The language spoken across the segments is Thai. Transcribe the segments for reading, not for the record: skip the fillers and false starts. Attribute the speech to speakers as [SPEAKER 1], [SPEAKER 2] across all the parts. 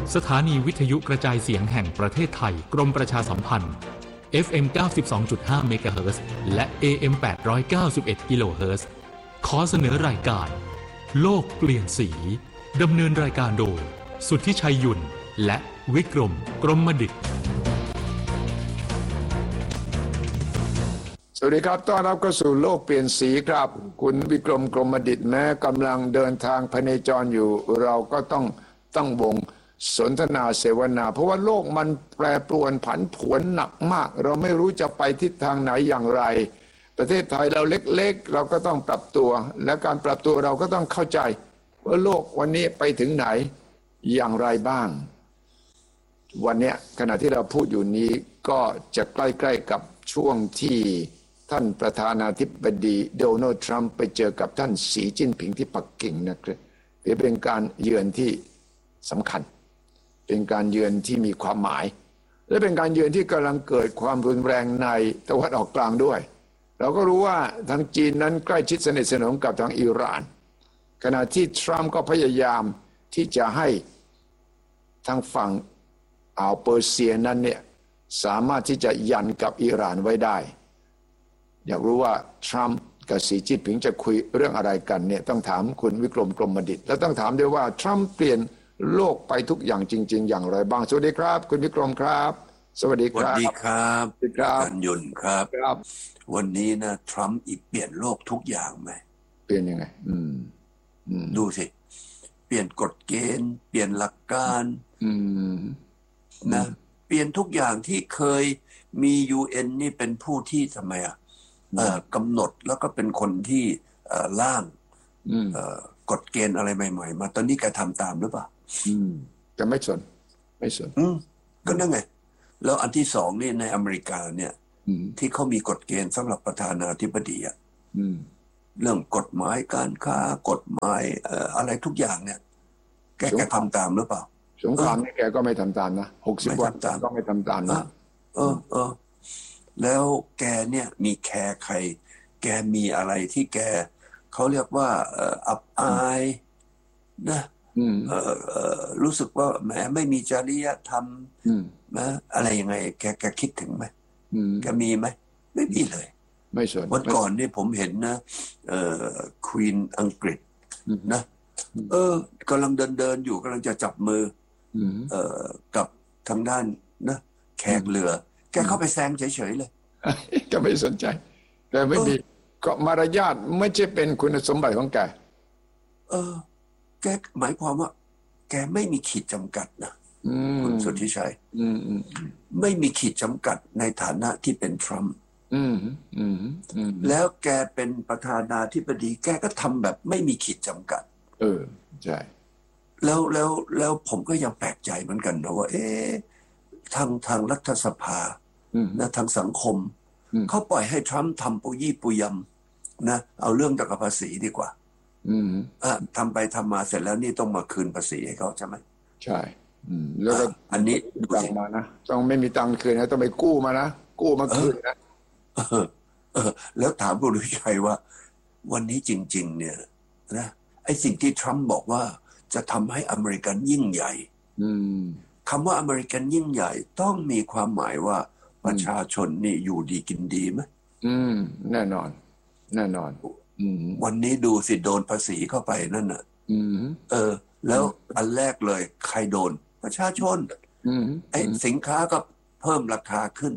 [SPEAKER 1] สถานีวิทยุกระจายเสียงแห่งประเทศไทยกรมประชาสัมพันธ์ FM 92.5 เมกะเฮิรตซ์และ AM 891 กิโลเฮิรตซ์ขอเสนอรายการโลกเปลี่ยนสีดำเนินรายการโดยสุทธิชัยยุ่นและวิกรมกรมดิษฐ์
[SPEAKER 2] สวัสดีครับต้อนรับเข้าสู่โลกเปลี่ยนสีครับคุณวิกรมกรมดิษฐ์แม้กำลังเดินทางพเนจรอยู่เราก็ต้องตั้งวงสนทนาเสวนาเพราะว่าโลกมันแปรปรวนผันผวนหนักมากเราไม่รู้จะไปทิศทางไหนอย่างไรประเทศไทยเราเล็กๆเราก็ต้องปรับตัวและการปรับตัวเราก็ต้องเข้าใจว่าโลกวันนี้ไปถึงไหนอย่างไรบ้างวันนี้ขณะที่เราพูดอยู่นี้ก็จะใกล้ๆกับช่วงที่ท่านประธานาธิบดีโดนัลด์ทรัมป์ไปเจอกับท่านสีจิ้นผิงที่ปักกิ่งนะครับเป็นการเยือนที่สำคัญเป็นการเยือนที่มีความหมายและเป็นการเยือนที่กำลังเกิดความรุนแรงในตะวันออกกลางด้วยเราก็รู้ว่าทางจีนนั้นใกล้ชิดสนิทสนมกับทางอิหร่านขณะที่ทรัมป์ก็พยายามที่จะให้ทางฝั่งอ่าวเปอร์เซียนั้นเนี่ยสามารถที่จะยันกับอิหร่านไว้ได้อยากรู้ว่าทรัมป์กับสีจิ้นผิงจะคุยเรื่องอะไรกันเนี่ยต้องถามคุณวิกรมกรมดิษฐ์แล้วต้องถามด้วยว่าทรัมป์เปลี่ยนโลกไปทุกอย่างจริงๆอย่างไรบ้างสวัสดีครับคุณวิกรมครับสวัสดีครับ
[SPEAKER 3] สวัสดีครับ
[SPEAKER 2] สวัสดีครับ
[SPEAKER 3] กันยุนครับ
[SPEAKER 2] ครับ
[SPEAKER 3] วันนี้นะทรัมป์อีกเปลี่ยนโลกทุกอย่างไหม
[SPEAKER 2] เปลี่ยนยังไง
[SPEAKER 3] ดูสิเปลี่ยนกฎเกณฑ์เปลี่ยนหลักการนะเปลี่ยนทุกอย่างที่เคยมี UN นี่เป็นผู้ที่ทำไมกำหนดแล้วก็เป็นคนที่ร่างกฎเกณฑ์อะไรใหม่ๆมาตอนนี้แกทำตามหรือเปล่า
[SPEAKER 2] จะไม่สน
[SPEAKER 3] ก็นั่นไงแล้วอันที่สองนี่ในอเมริกาเนี่ยที่เขามีกฎเกณฑ์สำหรับประธานาธิบดีเรื่องกฎหมายการค้ากฎหมายอะไรทุกอย่างเนี่ยแกทำตามหรือเปล่า
[SPEAKER 2] สงครามนี่แกก็ไม่ทำตามนะ60 วันก็ไม่ทำตามนะ
[SPEAKER 3] แล้วแกเนี่ยมีแคร์ใครแกมีอะไรที่แกเขาเรียกว่าอับอายนะรู้สึกว่าแหมไม่มีจริยธรรมนะอะไรยังไงแกคิดถึงไหมแกมีไหมไม่มีเลย
[SPEAKER 2] ไม่สน
[SPEAKER 3] วันก่อนนี่ผมเห็นนะควีนอังกฤษนะกำลังเดินอยู่กำลังจะจับมือกับทางด้านนะแขกเรือแกเข้าไปแซงเฉยๆเลย
[SPEAKER 2] ก็ไม่สนใจแต่ไม่มีก็มารยาทไม่ใช่เป็นคุณสมบัติของแก
[SPEAKER 3] แกหมายความว่าแกไม่มีขีดจำกัดนะคุณสุทธิชัยไม่มีขีดจำกัดในฐานะที่เป็นทรัมป์แล้วแกเป็นประธานาธิบดีแกก็ทำแบบไม่มีขีดจำกัด
[SPEAKER 2] ใช่
[SPEAKER 3] แล้วผมก็ยังแปลกใจเหมือนกันนะว่าทางรัฐสภานะทางสังคมเขาปล่อยให้ทรัมป์ทำปุยี่ปุยำนะเอาเรื่องจากภาษีดีกว่าทำไปทำมาเสร็จแล้วนี่ต้องมาคืนภาษีให้เขาใช่ไหม
[SPEAKER 2] ใช่แล้วก็
[SPEAKER 3] อันนี้
[SPEAKER 2] ดูสิมานะต้องไม่มีตังค์คืนนะต้องไปกู้มานะกู้มาคืนนะ
[SPEAKER 3] แล้วถามคุณวิชัยว่าวันนี้จริงๆเนี่ยนะไอ้สิ่งที่ทรัมป์บอกว่าจะทำให้อเมริกันยิ่งใหญ่คำว่าอเมริกันยิ่งใหญ่ต้องมีความหมายว่าประชาชนนี่อยู่ดีกินดีไหม
[SPEAKER 2] แน่นอน
[SPEAKER 3] วันนี้ดูสิโดนภาษีเข้าไปนั่นน่ะแล้วอันแรกเลยใครโดนประชาชนไอ้สินค้าก็เพิ่มราคาขึ้น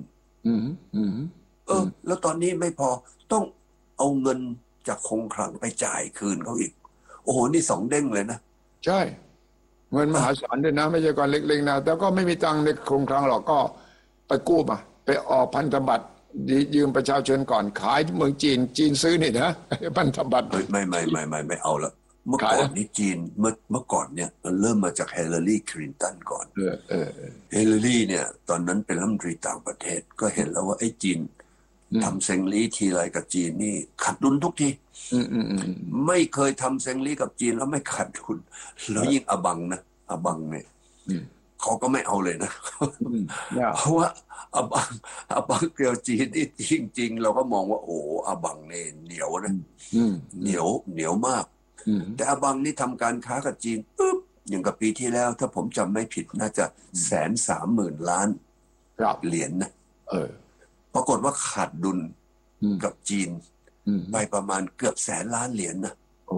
[SPEAKER 3] แล้วตอนนี้ไม่พอต้องเอาเงินจากคงคลังไปจ่ายคืนเขาอีกโอ้โหนี่2 เด้งเลยนะ
[SPEAKER 2] ใช่เงินมหาศาลด้วยนะไม่ใช่ก้อนเล็กๆนะแต่ก็ไม่มีตังค์ในคงคลังหรอกก็ไปกู้มาไปออกพันธบัตรยืมประชาชนก่อนขายที่เมืองจีนซื้อนี่นะพันธบัตร
[SPEAKER 3] ไม่เอาละเมื่อก่อนนี้จีนเมื่อก่อนเนี่ยมันเริ่มมาจากเฮเลอรี่คลินตันก่อนเฮเลอรี่เนี่ยตอนนั้นเป็นรัฐมนตรีต่างประเทศก็เห็นแล้วว่าไอ้จีนทำเซ็งลี่ทีไรกับจีนนี่ขาดดุลทุกทีไม่เคยทำเซ็งลี่กับจีนแล้วไม่ขาดดุลแล้วยิ่งอบังเนี่ยเขาก็ไม่เอาเลยนะเพราะว่าอบังเกลียวจีนนี่จริงๆเราก็มองว่าโอ้อบังเนี่ยเหนียวนะเหนียวมากแต่อบังนี่ทำการค้ากับจีนปุ๊บอย่างกับปีที่แล้วถ้าผมจำไม่ผิดน่าจะ130,000 ล้านเหรียญนะปรากฏว่าขาดดุลกับจีนไปประมาณเกือบ100,000,000 เหรียญนะ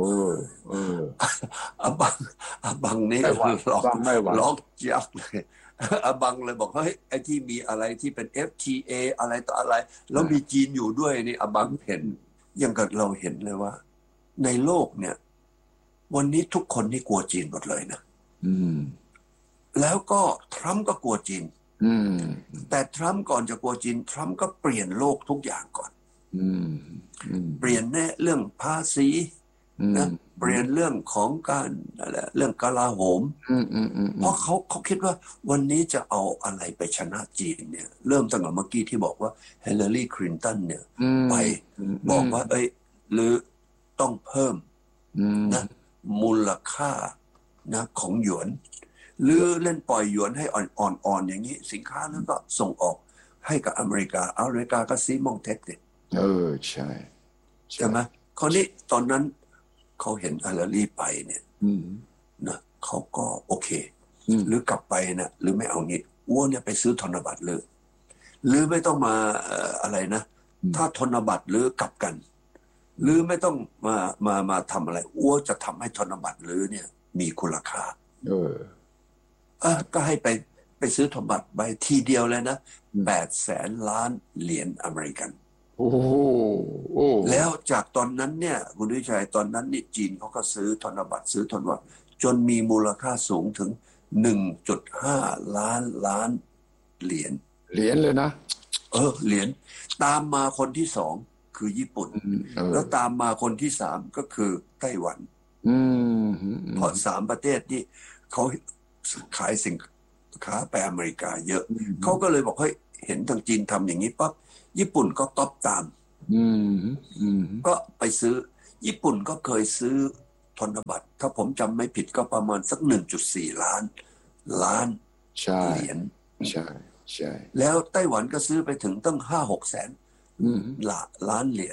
[SPEAKER 3] อาบังนี่ล็อกยักเลยอาบังเลยบอกเฮ้ยไอ้ที่มีอะไรที่เป็น FTA อะไรต่ออะไรแล้วมีจีนอยู่ด้วยนี่อาบังเห็นยังกับเราเห็นเลยว่าในโลกเนี่ยวันนี้ทุกคนนี่กลัวจีนหมดเลยนะแล้วก็ทรัมป์ก็กลัวจีนแต่ทรัมป์ก่อนจะกลัวจีนทรัมป์ก็เปลี่ยนโลกทุกอย่างก่อนเปลี่ยนแน่เรื่องภาษีนะเปลี่ยนเรื่องของการอะไรเรื่องกลาโหมเพราะเขาคิดว่าวันนี้จะเอาอะไรไปชนะจีนเนี่ยเริ่มตั้งแต่เมื่อกี้ที่บอกว่าเฮเลอรี่คลินตันเนี่ยไปบอกว่าเอ้ยหรือต้องเพิ่มมูลค่านะของหยวนหรือเล่นปล่อยหยวนให้อ่อนๆอย่างนี้สินค้าแล้วก็ส่งออกให้กับอเมริกาก็ซีมองเทคเนี่ยใช่ไหมคราวนี้ตอนนั้นเขาเห็นอาราลีไปเนี่ยนะเขาก็โอเคหรือกลับไปนะหรือไม่เอางี้อ้วนเนี่ยไปซื้อธนบัตรเลยหรือไม่ต้องมาอะไรนะถ้าธนบัตรหรือกลับกันหรือไม่ต้องมาทำอะไรอ้วจะทำให้ธนบัตรหรือเนี่ยมีคุณราคาก็ให้ไปซื้อธนบัตรใบทีเดียวเลยนะ800,000,000 เหรียญอเมริกันแล้วจากตอนนั้นเนี่ยคุณวิชัยตอนนั้นนี่จีนเขาก็ซื้อธนบัตรจนมีมูลค่าสูงถึง 1.5 ล้านเหรียญ
[SPEAKER 2] เลยนะ
[SPEAKER 3] เหรียญตามมาคนที่สองคือญี่ปุ่นแล้วตามมาคนที่สามก็คือไต้หวันเพราะ3 ประเทศที่เขาขายสินค้าไปอเมริกาเยอะเขาก็เลยบอกเฮ้ยเห็นทางจีนทำอย่างนี้ปั๊บญี่ปุ่นก็ก๊อปตามก็ไปซื้อญี่ปุ่นก็เคยซื้อธนบัตรถ้าผมจำไม่ผิดก็ประมาณสัก 1.4 ล้านเหรียญ
[SPEAKER 2] ใช่
[SPEAKER 3] แล้วไต้หวันก็ซื้อไปถึงตั้ง 5-6 แสนล้านเหรียญ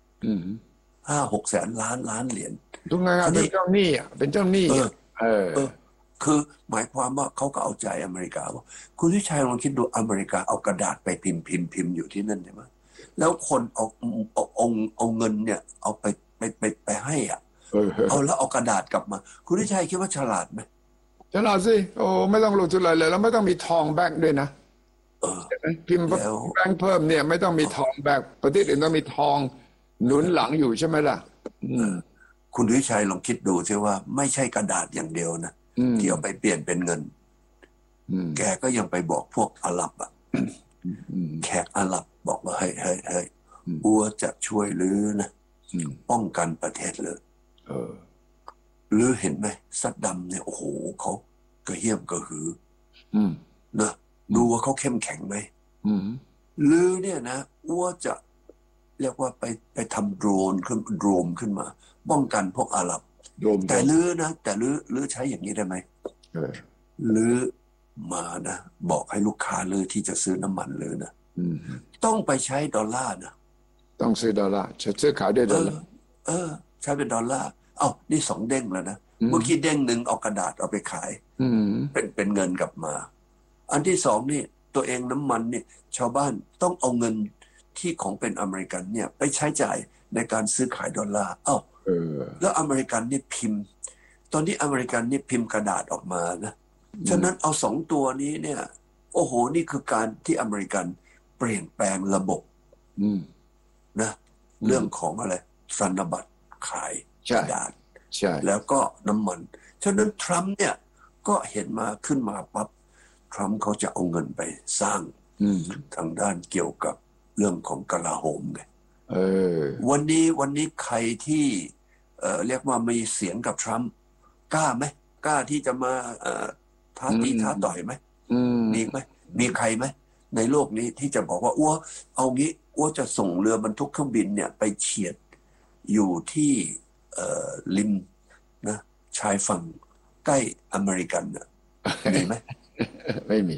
[SPEAKER 3] 5-6 แสนล้านเหรียญ
[SPEAKER 2] ทุกงานเป็นเจ้าหนี้เป็นเจ้าหนี้
[SPEAKER 3] คือหมายความว่าเขาก็เอาใจอเมริกาว่าคุณวิชัยลองคิดดูอเมริกาเอากระดาษไปพิมพ์อยู่ที่นั่นใช่ไหมแล้วคนเอาเงินเนี่ยเอาไปให้เอาแล้วเอากระดาษกลับมาคุณวิชัยคิดว่าฉลาดไหม
[SPEAKER 2] ฉลาดสิโอ้ไม่ต้องลงทุนอะไรเลยแล้วไม่ต้องมีทองแบงค์ด้วยนะพิมพ์แบงค์เพิ่มเนี่ยไม่ต้องมีทองแบงค์ประเทศอื่นต้องมีทองหนุนหลังอยู่ใช่ไหมล่ะ
[SPEAKER 3] คุณวิชัยลองคิดดูสิว่าไม่ใช่กระดาษอย่างเดียวนะที่เอาไปเปลี่ยนเป็นเงินแกก็ยังไปบอกพวกอาหรับแขกอาหรับบอกว่าเฮ้ยอัวจะช่วยลือนะป้องกันประเทศเลยหรือเห็นไหมซัดดัมเนี่ยโอ้โหเขากระเหี้ยมกระหือนะดูว่าเขาเข้มแข็งไหมหรือเนี่ยนะอัวจะเรียกว่าไปทำโดรนขึ้นมาป้องกันพวกอาหรับแต่ลื้อนะแต่ลื้อใช้อย่างนี้ได้ไหมลื้อมานะบอกให้ลูกค้าลื้อที่จะซื้อน้ำมันลื้อนะต้องไปใช้ดอลลาร์นะ
[SPEAKER 2] ต้องซื้อดอลลาร์ซื้อขายด้วยดอลลาร์
[SPEAKER 3] ใช้เป็นดอลลาร์นี่2 เด้งแล้วนะเมื่อกี้เด้งหนึ่งเอากระดาษเอาไปขายเป็นเงินกลับมาอันที่2นี่ตัวเองน้ำมันนี่ชาวบ้านต้องเอาเงินที่ของเป็นอเมริกันเนี่ยไปใช้จ่ายในการซื้อขายดอลลาร์แล้วอเมริกันนี่พิมพ์ตอนนี้อเมริกันนี่พิมพ์กระดาษออกมานะฉะนั้นเอา2 ตัวนี้เนี่ยโอ้โหนี่คือการที่อเมริกันเปลี่ยนแปลงระบบนะเรื่องของอะไรธนบัตรขายกระดาษแล้วก็น้ำมันฉะนั้นทรัมป์เนี่ยก็เห็นมาขึ้นมาปั๊บทรัมป์เขาจะเอาเงินไปสร้างทางด้านเกี่ยวกับเรื่องของกลาโหมไงวันนี้ใครที่เรียกว่ามีเสียงกับทรัมป์กล้าไหมกล้าที่จะมาท้าตีท้าต่อยไหมมีไหมมีใครไหมในโลกนี้ที่จะบอกว่าอ้วเอางี้อ้วจะส่งเรือบรรทุกเครื่องบินเนี่ยไปเฉียดอยู่ที่ริมนะชายฝั่งใกล้อเมริกันน่ะมีไหม
[SPEAKER 2] ไม่มี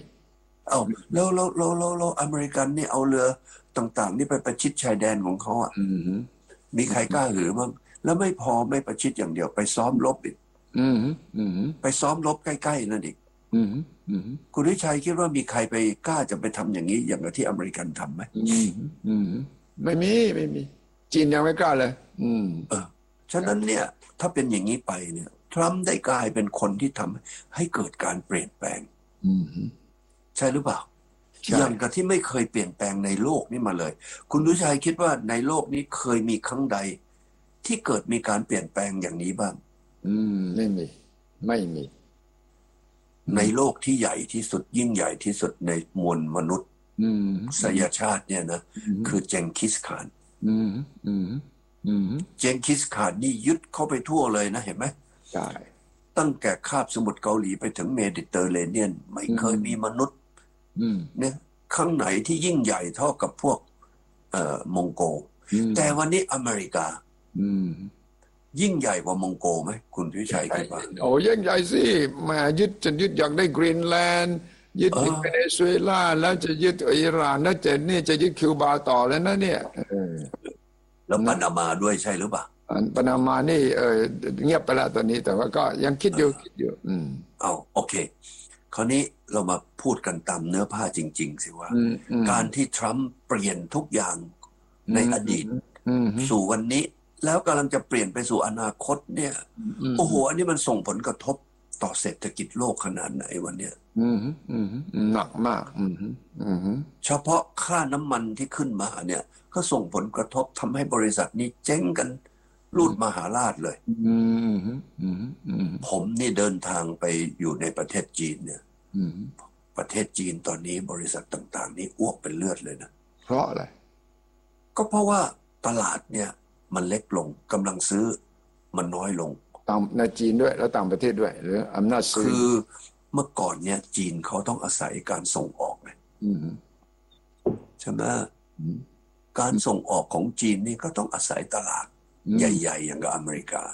[SPEAKER 3] แล้วอเมริกันนี่เอาเรือต่างๆนี่ไปประชิดชายแดนของเขามีใครกล้าหรือมั้งแล้วไม่พอไม่ประชิดอย่างเดียวไปซ้อมรบอีก
[SPEAKER 2] อืมอืม
[SPEAKER 3] ไปซ้อมรบใกล้ๆนั่นอีก
[SPEAKER 2] อืมอืม
[SPEAKER 3] คุณวิชัยคิดว่ามีใครไปกล้าจะไปทำอย่างนี้อย่างที่อเมริกันทำไหม
[SPEAKER 2] อืมไม่มีจีนยังไม่กล้าเลย
[SPEAKER 3] ฉะนั้นเนี่ยถ้าเป็นอย่างนี้ไปเนี่ยทรัมป์ได้กลายเป็นคนที่ทำให้เกิดการเปลี่ยนแปลงใช่หรือเปล่าอย่างกับที่ไม่เคยเปลี่ยนแปลงในโลกนี้มาเลยคุณวิชัยคิดว่าในโลกนี้เคยมีครั้งใดที่เกิดมีการเปลี่ยนแปลงอย่างนี้บ้าง
[SPEAKER 2] ไม่มี
[SPEAKER 3] ในโลกที่ใหญ่ที่สุดยิ่งใหญ่ที่สุดในมวลมนุษย์สยชาติเนี่ยนะคือเจงคิสข่านเจงคิสข่านนี่ยึดเข้าไปทั่วเลยนะเห็นไหม
[SPEAKER 2] ใช่
[SPEAKER 3] ตั้งแต่คาบสมุทรเกาหลีไปถึงเมดิเตอร์เรเนียนไม่เคยมีมนุษย์เนี่ยครั้งไหนที่ยิ่งใหญ่เท่ากับพวกมองโกแต่วันนี้อเมริกายิ่งใหญ่กว่ามองโกไหมคุณวิชัยคิดว่า
[SPEAKER 2] โอ้ยิ่งใหญ่สิมายึดอยากได้กรีนแลนด์ยึดเวเนซุเอลาแล้วจะยึดอิหร่านแล้วจะยึดคิวบาต่อแล้วนะเนี่ย
[SPEAKER 3] แล้วปานามาด้วยใช่หรือเปล่า
[SPEAKER 2] ปานามานี่เงียบไปแล้วตอนนี้แต่ว่าก็ยังคิดอยู่
[SPEAKER 3] เอาโอเคคราวนี้เรามาพูดกันตามเนื้อผ้าจริงๆสิว่าการที่ทรัมป์เปลี่ยนทุกอย่างในอดีตสู่วันนี้แล้วกำลังจะเปลี่ยนไปสู่อนาคตเนี่ยโอ้โหอันนี้มันส่งผลกระทบต่อเศรษฐกิจโลกขนาดไหนวันเนี้ย
[SPEAKER 2] หนักมาก
[SPEAKER 3] เฉพาะค่าน้ำมันที่ขึ้นมาเนี่ยก็ส่งผลกระทบทำให้บริษัทนี้เจ๊งกันรูดมหาราชเลยผมนี่เดินทางไปอยู่ในประเทศจีนเนี่ยประเทศจีนตอนนี้บริษัทต่างๆนี่อ้วกเป็นเลือดเลยนะ
[SPEAKER 2] เพราะอะไร
[SPEAKER 3] ก็เพราะว่าตลาดเนี่ยมันเล็กลงกำลังซื้อมันน้อยลง
[SPEAKER 2] ต่างในจีนด้วยแล้วต่างประเทศด้วยหรืออำนาจซื้อ
[SPEAKER 3] คือเมื่อก่อนเนี่ยจีนเขาต้องอาศัยการส่งออกไงใช่ไหมการส่งออกของจีนนี่ก็ต้องอาศัยตลาดใหญ่ๆอย่างกับอเมริกา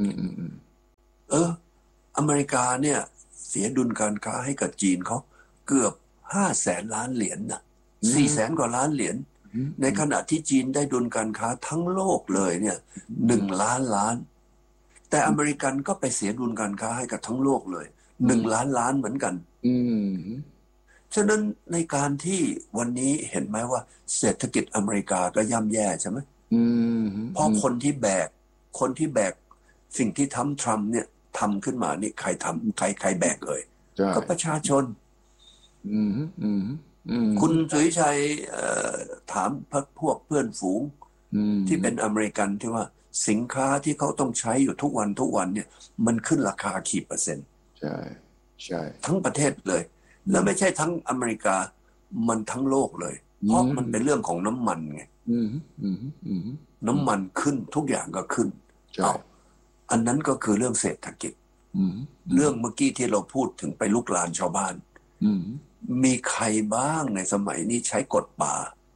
[SPEAKER 3] อเมริกาเนี่ยเสียดุลการค้าให้กับจีนเขาเกือบ500,000 ล้านเหรียญนะ400,000 กว่าล้านเหรียญในขณะที่จีนได้ดุลการค้าทั้งโลกเลยเนี่ย1,000,000 ล้านแต่อเมริกันก็ไปเสียดุลการค้าให้กับทั้งโลกเลย1,000,000 ล้านเหมือนกันฉะนั้นในการที่วันนี้เห็นไหมว่าเศรษฐกิจอเมริกาก็ย่ำแย่ใช่ไหมเพราะคนที่แบกสิ่งที่ทรัมป์เนี่ยทำขึ้นมานี่ใครทำใครแบกเลยก็ประชาชนคุณสุริชัยถามพวกเพื่อนฝูงที่เป็นอเมริกันที่ว่าสินค้าที่เขาต้องใช้อยู่ทุกวันเนี่ยมันขึ้นราคากี่เปอร์เซ็นต์
[SPEAKER 2] ใช่
[SPEAKER 3] ทั้งประเทศเลยแล้วไม่ใช่ทั้งอเมริกามันทั้งโลกเลยเพราะมันเป็นเรื่องของน้ำมันไงน้ำมันขึ้นทุกอย่างก็ขึ้นอันนั้นก็คือเรื่องเศรษฐกิจเรื่องเมื่อกี้ที่เราพูดถึงไปลุกลานชาวบ้านมีใครบ้างในสมัยนี้ใช้กฎป่า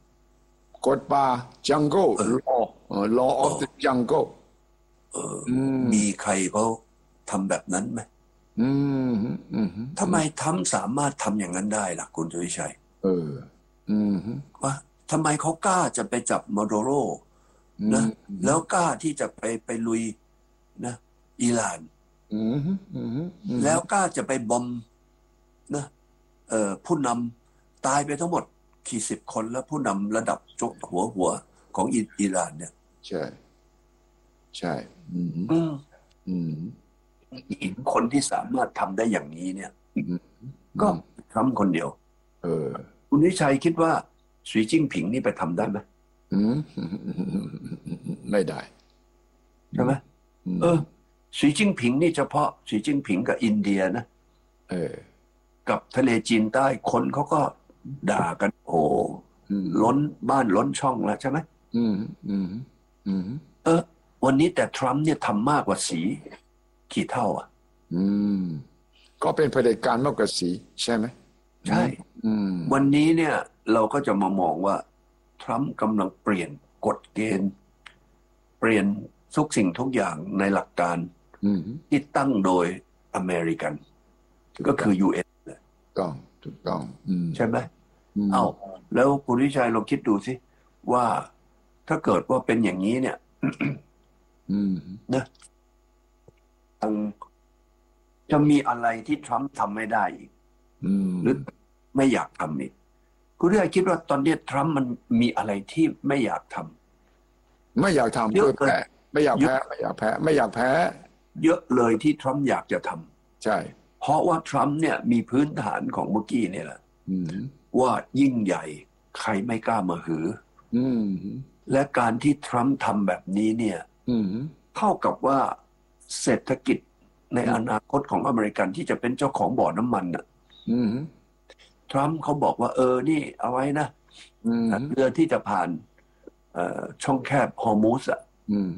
[SPEAKER 2] jungle law of the jungle
[SPEAKER 3] มีใครเขาทำแบบนั้นไหมทำไมสามารถทำอย่างนั้นได้ล่ะคุณสุวิชัยว่าทำไมเขากล้าจะไปจับมาโดโรนะแล้วกล้าที่จะไปลุยนะอิหร่านแล้วกล้าจะไปบอมนะผู้นำตายไปทั้งหมดกี่สิบคนแล้วผู้นำระดับจกหัวของอิหร่านเนี่ย
[SPEAKER 2] ใช่
[SPEAKER 3] อีกคนที่สามารถทำได้อย่างนี้เนี่ยก็ทรัมป์คนเดียวคุณวิชัยคิดว่าสีจิ้งผิงนี่ไปทำได้ไหม
[SPEAKER 2] ไม่ได้
[SPEAKER 3] ใช่ไหมสีจิ้งผิงนี่เฉพาะสีจิ้งผิงกับอินเดียนะกับทะเลจีนใต้คนเขาก็ด่ากันโอ้ล้นบ้านล้นช่องแล้วใช่ไหมวันนี้แต่ทรัมป์เนี่ยทำมากกว่าสีกี่เท่า
[SPEAKER 2] ก็เป็นเผด็จการมากกว่าสีใช่ไหม
[SPEAKER 3] ใช่วันนี้เนี่ยเราก็จะมามองว่าทรัมป์กำลังเปลี่ยนกฎเกณฑ์เปลี่ยนทุกสิ่งทุกอย่างในหลักการที่ตั้งโดยอเมริกันก็คือ UN
[SPEAKER 2] ถูกต้อง
[SPEAKER 3] ใช่ไหมแล้วคุณวิชัยลองคิดดูสิว่าถ้าเกิดว่าเป็นอย่างนี้เนี่ยนะทางจะมีอะไรที่ทรัมป์ทำไม่ได้อีกหรือไม่อยากทำอีกคุณได้คิดว่าตอนนี้ทรัมป์มันมีอะไรที่ไม่อยากทำ
[SPEAKER 2] ไม่อยากทำเพื่อแพ้ไม่อยากแพ้ไม่อยากแพ้ไม่อยากแพ้
[SPEAKER 3] เยอะเลยที่ทรัมป์อยากจะทำ
[SPEAKER 2] ใช่
[SPEAKER 3] เพราะว่าทรัมป์เนี่ยมีพื้นฐานของเมื่อกี้เนี่ยแหละว่ายิ่งใหญ่ใครไม่กล้ามาหือและการที่ทรัมป์ทำแบบนี้เนี่ยเท่ากับว่าเศรษฐกิจในอนาคตของอเมริกันที่จะเป็นเจ้าของบ่อน้ำมันน่ะทรัมป์เขาบอกว่านี่เอาไว้นะเรือที่จะผ่านช่องแคบฮอร์มุสอ่ะ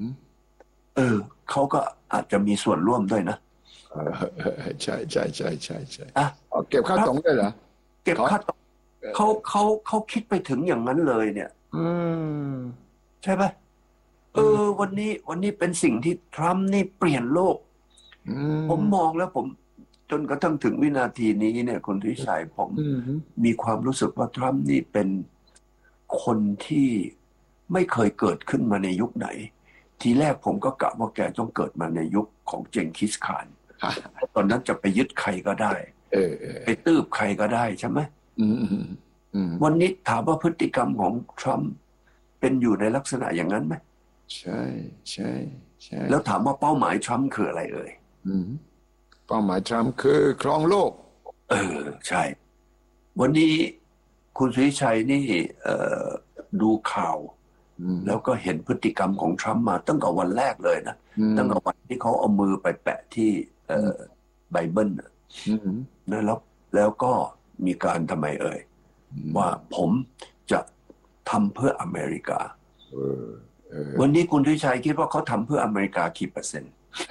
[SPEAKER 3] เขาก็อาจจะมีส่วนร่วมด้วยนะ
[SPEAKER 2] ใช่ใช่ใช่ใช่ใช่เก็บค่าตรงด้วยเหรอ
[SPEAKER 3] เก็บค่าตรงเขาคิดไปถึงอย่างนั้นเลยเนี่ยใช่ไหมวันนี้เป็นสิ่งที่ทรัมป์นี่เปลี่ยนโลกผมมองแล้วผมจนกระทั่งถึงวินาทีนี้เนี่ยคุณทิชัยผมมีความรู้สึกว่าทรัมป์นี่เป็นคนที่ไม่เคยเกิดขึ้นมาในยุคไหนทีแรกผมก็กะว่าแกต้องเกิดมาในยุคของเจงคิสข่านตอนนั้นจะไปยึดใครก็ได้ไปตืบใครก็ได้ใช่ไหมวันนี้ถามว่าพฤติกรรมของทรัมป์เป็นอยู่ในลักษณะอย่างนั้นไหม
[SPEAKER 2] ใช่ใช่ใช่
[SPEAKER 3] แล้วถามว่าเป้าหมายทรัมป์คืออะไรเอ่ย
[SPEAKER 2] เป้าหมายทรัมป์คือครองโลก
[SPEAKER 3] ใช่วันนี้คุณสุริชัยนี่ดูข่าวแล้วก็เห็นพฤติกรรมของทรัมป์มาตั้งแต่วันแรกเลยนะตั้งแต่วันที่เขาเอามือไปแปะที่ไบเบิลนะแล้วก็มีการทำไมเอ่ยว่าผมจะทำเพื่ออเมริกาวันนี้คุณสุริชัยคิดว่าเขาทำเพื่ออเมริกากี่เปอร์เซ็นต์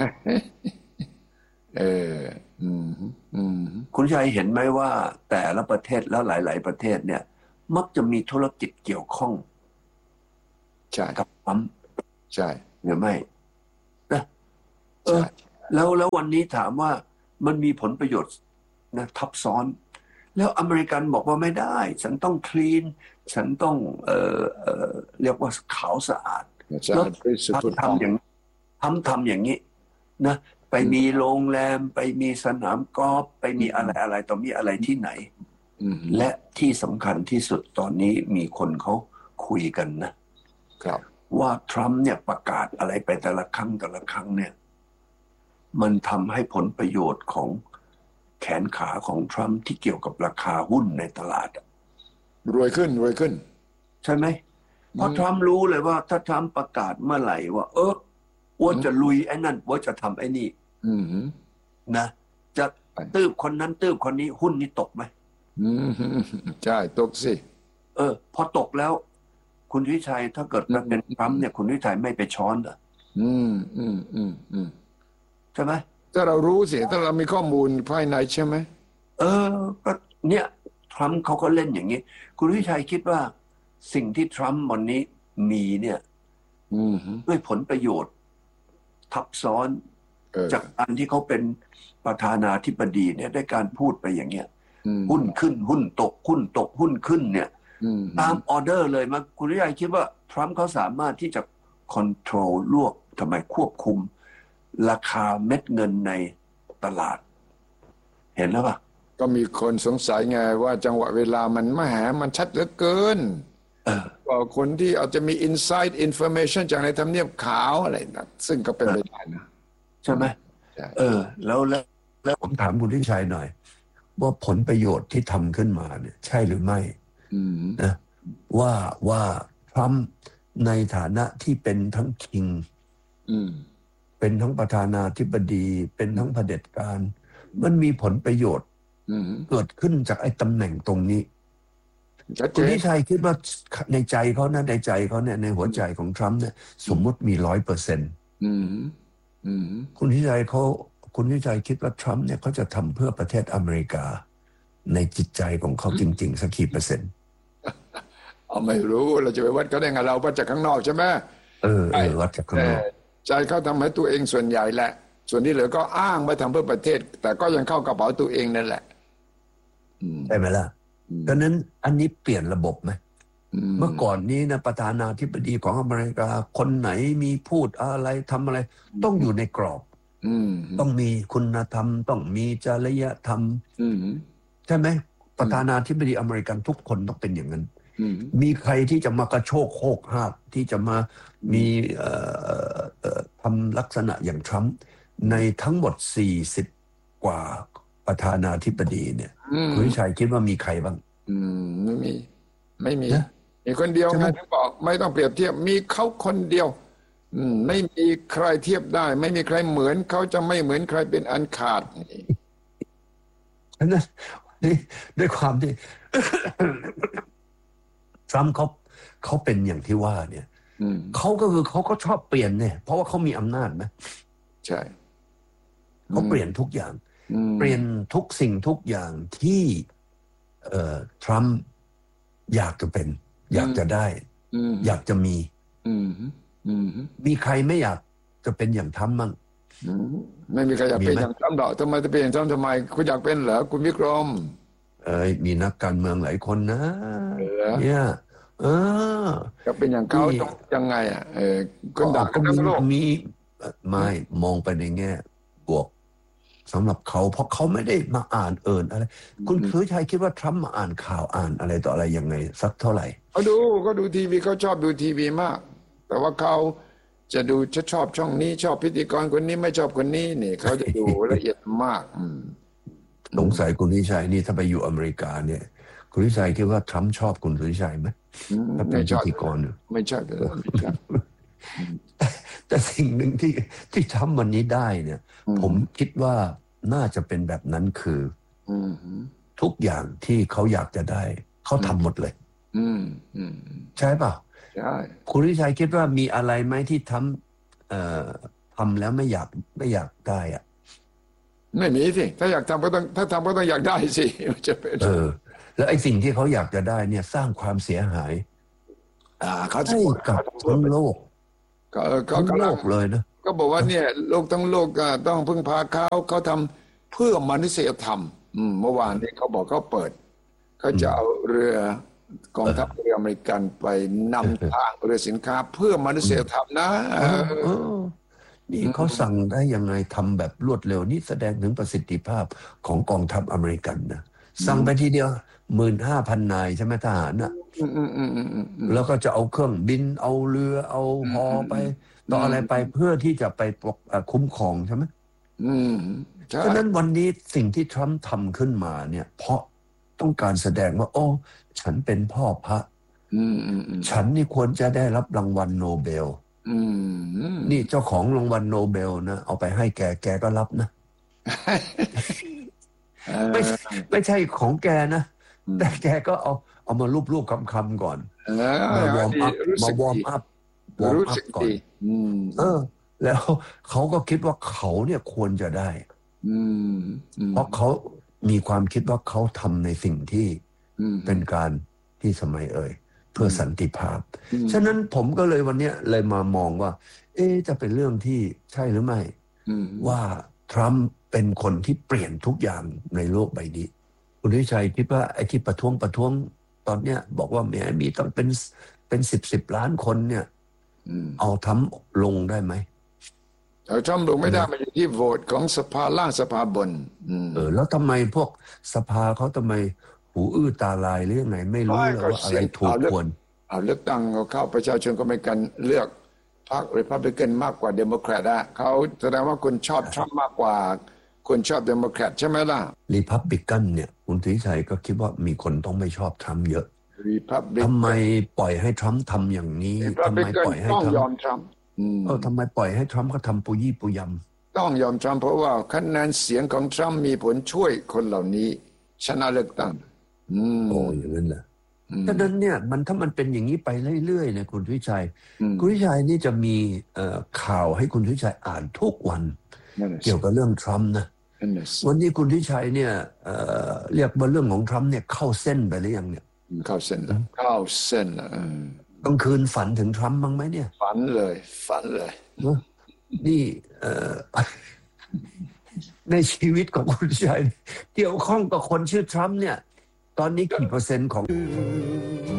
[SPEAKER 3] คุณชัยเห็นไหมว่าแต่ละประเทศแล้วหลายๆประเทศเนี่ยมักจะมีธุรกิจเกี่ยวข้องกับปั๊ม
[SPEAKER 2] ใช่
[SPEAKER 3] หรือไม่นะแล้ววันนี้ถามว่ามันมีผลประโยชน์นะทับซ้อนแล้วอเมริกันบอกว่าไม่ได้ฉันต้องคลีนฉันต้องเรียกว่าขาวสะอาดแล้วทำอย่างนี้นะไปมีโรงแรมไปมีสนามกอล์ฟไปมีอะไรต่อมีอะไรที่ไหนและที่สำคัญที่สุดตอนนี้มีคนเขาคุยกันนะครับว่าทรัมป์เนี่ยประกาศอะไรไปแต่ละครั้งเนี่ยมันทำให้ผลประโยชน์ของแขนขาของทรัมป์ที่เกี่ยวกับราคาหุ้นในตลาด
[SPEAKER 2] รวยขึ้น
[SPEAKER 3] ใช่ไหมเพราะทรัมป์รู้เลยว่าถ้าทรัมป์ประกาศเมื่อไหร่ว่าว่าจะลุยไอ้นั่นว่าจะทำไอ้นี่นะจะตืบคนนั้นตืบคนนี้หุ้นนี่ตกไหม
[SPEAKER 2] ใช่ตกสิ
[SPEAKER 3] พอตกแล้วคุณวิชัยถ้าเกิดมันเป็นทรัมป์เนี่ยคุณวิชัยไม่ไปช้อนเหรอใช่ไหม
[SPEAKER 2] ถ้าเรารู้สิถ้าเรามีข้อมูลภายในใช่ไหม
[SPEAKER 3] ก็เนี่ยทรัมป์เขาก็เล่นอย่างนี้คุณวิชัยคิดว่าสิ่งที่ทรัมป์วันนี้มีเนี่ยด้วยผลประโยชน์ทับซ้อนจากการที่เขาเป็นประธานาธิบดีเนี่ยได้การพูดไปอย่างเงี้ยหุ้นขึ้นหุ้นตกหุ้นตกหุ้นขึ้นเนี่ยตามออเดอร์เลยมาคุณวิชัยคิดว่าทรัมป์เขาสามารถที่จะคอนโทรลควบคุมราคาเม็ดเงินในตลาดเห็นแล้วป่ะ
[SPEAKER 2] ก็มีคนสงสัยไงว่าจังหวะเวลามันชัดเหลือเกินก็คนที่อาจจะมี inside information จากในทำเนียบขาวอะไรนะซึ่งก็เป็นไปได้นะ
[SPEAKER 3] ใช่ไหมแล้วผมถามคุณทิชัยหน่อยว่าผลประโยชน์ที่ทำขึ้นมาเนี่ยใช่หรือไม่นะว่าทรัมป์ในฐานะที่เป็นทั้งคิงเป็นทั้งประธานาธิบดีเป็นทั้งเผด็จการมันมีผลประโยชน์เกิดขึ้นจากไอ้ตำแหน่งตรงนี้คุณทิชัยคิดว่าในใจเขานะในใจเขาเนี่ยในหัวใจของทรัมป์เนี่ยสมมุติมี 100%คุณทิชัยคิดว่าทรัมป์เนี่ยเขาจะทำเพื่อประเทศอเมริกาในจิตใจของเขาจริงๆสักกี่เปอร์เซ็นต์
[SPEAKER 2] ไม่รู้เราจะไปวัดเขาได้ไงเราวัดจากข้างนอกใช่ไหม
[SPEAKER 3] วัดจากข้างนอก
[SPEAKER 2] ใจเขาทำให้ตัวเองส่วนใหญ่แหละส่วนที่เหลือก็อ้างมาทำเพื่อประเทศแต่ก็ยังเข้ากระเป๋าตัวเองนั่นแหละ
[SPEAKER 3] ใช่ไหมล่ะดังนั้นอันนี้เปลี่ยนระบบไหมเมื่อก่อนนี้นะประธานาธิบดีของอเมริกาคนไหนมีพูดอะไรทำอะไรต้องอยู่ในกรอบต้องมีคุณธรรมต้องมีจริยธรรมใช่ไหมประธานาธิบดีอเมริกันทุกคนต้องเป็นอย่างนั้นมีใครที่จะมากระโชกโคกหากที่จะมามีทำลักษณะอย่างทรัมป์ในทั้งหมด40กว่าประธานาธิบดีเนี่ยคุณวิชัยคิดว่ามีใครบ้าง
[SPEAKER 2] ไม่มีมีคนเดียวไงที่บอกไม่ต้องเปรียบเทียบมีเขาคนเดียวไม่มีใครเทียบได้ไม่มีใครเหมือนเขาจะไม่เหมือนใครเป็นอันขาด
[SPEAKER 3] ฉะนั้นด้วยความที่ ทรัมป์เขาเป็นอย่างที่ว่าเนี่ยเขาก็ชอบเปลี่ยนเนี่ยเพราะว่าเขามีอำนาจไหม
[SPEAKER 2] ใช่
[SPEAKER 3] เขาเปลี่ยนทุกอย่างเปลี่ยนทุกสิ่งทุกอย่างที่ทรัมป์อยากจะเป็นอยากจะได้อยากจะมีมีใครไม่อยากจะเป็นอย่างทรัมป์มั่ง
[SPEAKER 2] ไม่มีใครอยากเป็นอย่างทรัมป์หรอกทำไมจะเป็นอย่างทรัมป์ทำไมคุณอยากเป็นเหรอคุณวิกรม
[SPEAKER 3] มีนักการเมืองหลายคนนะเนี่ย
[SPEAKER 2] จะเป็นอย่างเขาต้องยังไงคนด่าก็
[SPEAKER 3] มีไม่มองไปในแง่บวกสำหรับเขาเพราะเขาไม่ได้มาอ่านอะไรคุณสุวิชัยคิดว่าทรัมป์มาอ่านข่าวอ่านอะไรต่ออะไรยังไงสักเท่าไหร่
[SPEAKER 2] เขาดูทีวีเขาชอบดูทีวีมากแต่ว่าเขาจะดูจะชอบช่องนี้ชอบพิธีกรคนนี้ไม่ชอบคนนี้นี่เขาจะดูละเอียดมาก
[SPEAKER 3] สงสัยคุณวิชัยนี่ถ้าไปอยู่อเมริกาเนี่ยคุณวิชัยคิดว่าทรัมป์ชอบคุณสุวิชัยไหมถ้าเป็นพิธีกร
[SPEAKER 2] ไม่ชอบ
[SPEAKER 3] แต่สิ่งหนึ่งที่ทรัมป์วันนี้ได้เนี่ยผมคิดว่าน่าจะเป็นแบบนั้นคือทุกอย่างที่เขาอยากจะได้เขาทำหมดเลยใช่เปล่า
[SPEAKER 2] ใช่
[SPEAKER 3] คุณวิชัยคิดว่ามีอะไรไหมที่ทำแล้วไม่อยากได้อะ
[SPEAKER 2] ไม่มีสิถ้าอยากทำก็ต้องถ้าทำก็ต้องอยากได้สิจะเป็น
[SPEAKER 3] แล้วไอ้สิ่งที่เขาอยากจะได้เนี่ยสร้างความเสียหายให้กับทั้งโลกทั้งโลกเลยนะ
[SPEAKER 2] ก็บอกว่าเนี่ยโลกทั้งโลกต้องพึ่งพาเขาทำเพื่อมนุษยธรรมเมื่อวานนี้เขาบอกเขาเปิดเขาจะเอาเรือกองทัพเรืออเมริกันไปนำทางเรือสินค้าเพื่อมนุษยธรรมนะ
[SPEAKER 3] นี่เขาสั่งได้ยังไงทำแบบรวดเร็วนี่แสดงถึงประสิทธิภาพของกองทัพอเมริกันนะสั่งไปทีเดียว 15,000 นายใช่ไหมทหารน่ะแล้วก็จะเอาเครื่องบินเอาเรือเอาฮอไปต่ออะไรไปเพื่อที่จะไปคุ้มครองใช่ไหมฉะนั้นวันนี้สิ่งที่ทรัมป์ทำขึ้นมาเนี่ยเพราะต้องการแสดงว่าโอ้ฉันเป็นพ่อพระฉันนี่ควรจะได้รับรางวัลโนเบลนี่เจ้าของรางวัลโนเบลนะเอาไปให้แกก็รับนะไม่ใช่ของแกนะแต่แกก็เอามารูปคำๆก่อนมาวอร์มอัพก่อนแล้วเขาก็คิดว่าเขาเนี่ยควรจะได้เพราะเขามีความคิดว่าเขาทำในสิ่งที่เป็นการที่สมัยเพื่อสันติภาพฉะนั้นผมก็เลยวันนี้เลยมามองว่าจะเป็นเรื่องที่ใช่หรือไม่ว่าทรัมป์เป็นคนที่เปลี่ยนทุกอย่างในโลกใบนี้คุณวิชัยคิดว่าไอ้ที่ประท้วงตอนเนี้ยบอกว่ามีต้องเป็น10 ล้านคนเนี่ยเอาทรัมป์ลงได้ไหม
[SPEAKER 2] เอาทรัมป์ลงไม่ได้มันอยู่ที่โหวตของสภาล่างสภาบน
[SPEAKER 3] แล้วทำไมพวกสภาเขาทำไมหูอื้อตาลายหรือยังไงไม่รู้เลยว่าอะไรถูกควร
[SPEAKER 2] เอาเลือกตั้งเข้าประชาชนก็ไม่กันเลือกพรรครีพับลิกันมากกว่าเดโมแครตเขาแสดงว่าคุณชอบทรัมป์มากกว่าคุณชอบเดโมแครตใช่ไหมล่ะ
[SPEAKER 3] รีพับลิกันเนี่ยคุณธนิชัยก็คิดว่ามีคนต้องไม่ชอบทรัมป์เยอะทำไมปล่อยให้ทรัมป์ทำอย่างนี้ทำไมปล่อยให้
[SPEAKER 2] ต้องยอมทรัมป์
[SPEAKER 3] ทำไมปล่อยให้ทรัมป์เขาทำปุยี่ปุยำ
[SPEAKER 2] ต้องยอมทรัมป์เพราะว่าคะแนนเสียงของทรัมป์มีผลช่วยคนเหล่านี้ชนะเลือกตั้ง
[SPEAKER 3] อย่างนั้นแหละฉะนั้นเนี่ยถ้ามันเป็นอย่างนี้ไปเรื่อยๆเนี่ยคุณวิชัยนี่จะมีข่าวให้คุณวิชัยอ่านทุกวันเกี่ยวกับเรื่องทรัมป์นะวันนี้คุณวิชัยเนี่ยเรียกว่าเรื่องของทรัมป์เนี่ยเข้าเส้นไปหรือยังเนี่ย
[SPEAKER 2] เข้าเส้นแล้ว
[SPEAKER 3] กลางคืนฝันถึงทรัมป์บ้างไหมเนี่ย
[SPEAKER 2] ฝันเลย
[SPEAKER 3] นี่ในชีวิตของคุณวิชัยเกี่ยวข้องกับคนชื่อทรัมป์เนี่ยตอนนี้กี่เปอร์เซ็นต์ของ